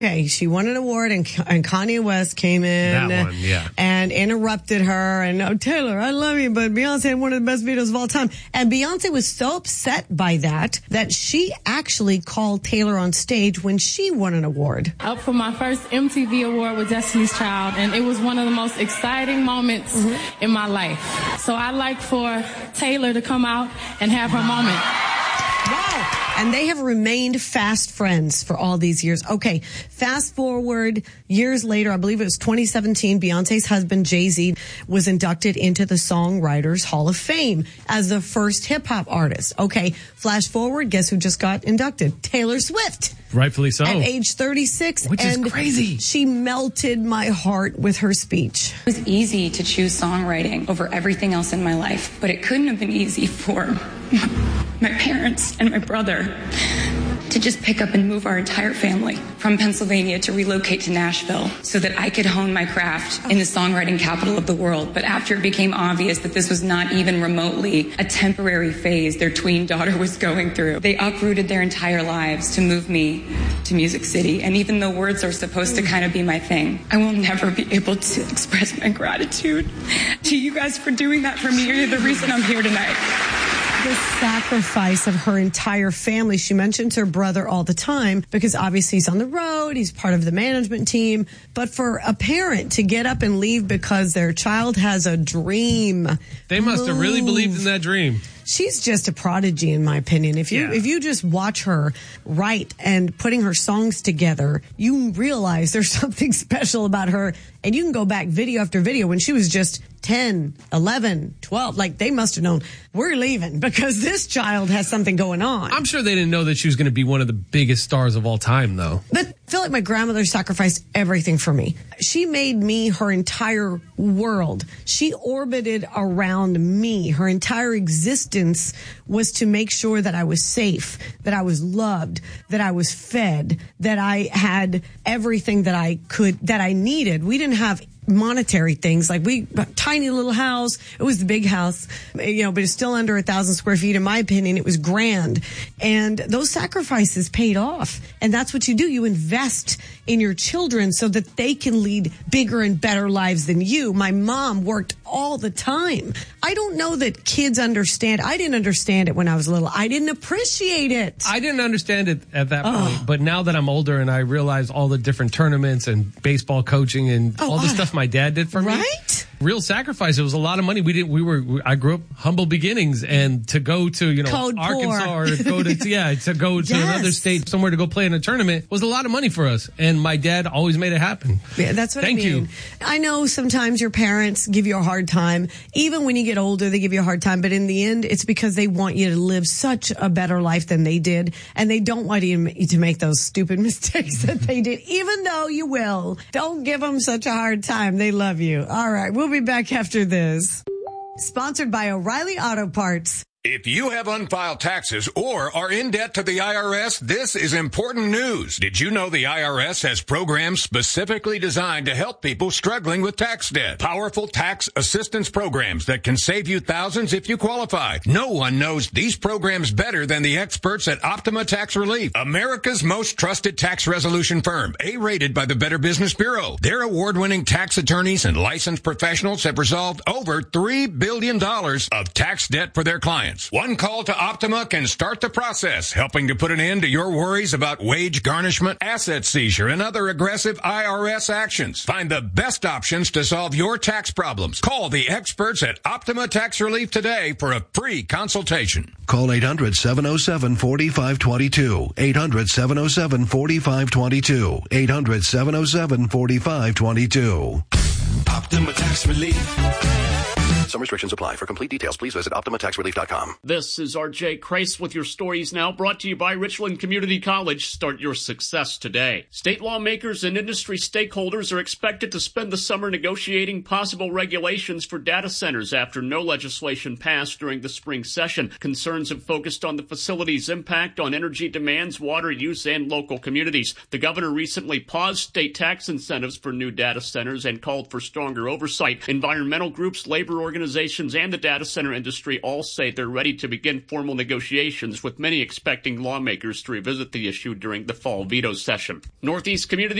Okay, she won an award, and Kanye West came in That one, yeah. and interrupted her. And, oh, Taylor, I love you, but Beyonce had one of the best videos of all time. And Beyonce was so upset by that she actually called Taylor on stage when she won an award. Up for my first MTV award with Destiny's Child, and it was one of the most exciting moments in my life. So I'd like for Taylor to come out and have her moment. Wow. And they have remained fast friends for all these years. Okay, fast forward years later, I believe it was 2017, Beyonce's husband, Jay-Z, was inducted into the Songwriters Hall of Fame as the first hip-hop artist. Okay, flash forward, guess who just got inducted? Taylor Swift. Rightfully so. At age 36. Which is crazy. She melted my heart with her speech. It was easy to choose songwriting over everything else in my life, but it couldn't have been easy for my parents and my brother to just pick up and move our entire family from Pennsylvania to relocate to Nashville so that I could hone my craft in the songwriting capital of the world. But after it became obvious that this was not even remotely a temporary phase their tween daughter was going through, they uprooted their entire lives to move me to Music City. And even though words are supposed to kind of be my thing, I will never be able to express my gratitude to you guys for doing that for me. You're the reason I'm here tonight. The sacrifice of her entire family. She mentions her brother all the time because obviously he's on the road, he's part of the management team. But for a parent to get up and leave because their child has a dream. They must have really believed in that dream. She's just a prodigy, in my opinion. If you just watch her write and putting her songs together, you realize there's something special about her. And you can go back video after video when she was just 10, 11, 12. Like, they must have known, we're leaving because this child has something going on. I'm sure they didn't know that she was going to be one of the biggest stars of all time, though. But I feel like my grandmother sacrificed everything for me. She made me her entire world. She orbited around me. Her entire existence was to make sure that I was safe, that I was loved, that I was fed, that I had everything that I needed. We didn't have monetary things like tiny little house. It was the big house, but it's still under 1,000 square feet. In my opinion, it was grand. And those sacrifices paid off. And that's what you do. You invest in your children so that they can lead bigger and better lives than you. My mom worked all the time. I don't know that kids understand. I didn't understand it when I was little. I didn't appreciate it. I didn't understand it at that point. But now that I'm older and I realize all the different tournaments and baseball coaching and all the stuff my dad did for me. Right? Real sacrifice. It was a lot of money. I grew up humble beginnings, and to go to, Arkansas or to go to another state somewhere to go play in a tournament was a lot of money for us. And my dad always made it happen. Yeah, that's what I mean. Thank you. I know sometimes your parents give you a hard time. Even when you get older, they give you a hard time. But in the end, it's because they want you to live such a better life than they did. And they don't want you to make those stupid mistakes that they did, even though you will. Don't give them such a hard time. They love you. All right. We'll be back after this. Sponsored by O'Reilly Auto Parts. If you have unfiled taxes or are in debt to the IRS, this is important news. Did you know the IRS has programs specifically designed to help people struggling with tax debt? Powerful tax assistance programs that can save you thousands if you qualify. No one knows these programs better than the experts at Optima Tax Relief, America's most trusted tax resolution firm, A-rated by the Better Business Bureau. Their award-winning tax attorneys and licensed professionals have resolved over $3 billion of tax debt for their clients. One call to Optima can start the process, helping to put an end to your worries about wage garnishment, asset seizure, and other aggressive IRS actions. Find the best options to solve your tax problems. Call the experts at Optima Tax Relief today for a free consultation. Call 800-707-4522. 800-707-4522. 800-707-4522. Optima Tax Relief. Some restrictions apply. For complete details, please visit OptimaTaxRelief.com. This is R.J. Kreis with your stories now, brought to you by Richland Community College. Start your success today. State lawmakers and industry stakeholders are expected to spend the summer negotiating possible regulations for data centers after no legislation passed during the spring session. Concerns have focused on the facility's impact on energy demands, water use, and local communities. The governor recently paused state tax incentives for new data centers and called for stronger oversight. Environmental groups, labor organizations, organizations and the data center industry all say they're ready to begin formal negotiations, with many expecting lawmakers to revisit the issue during the fall veto session. Northeast Community